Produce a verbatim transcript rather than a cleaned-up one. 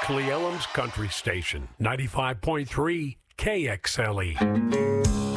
Cle Elum's Country Station, ninety-five point three K X L E.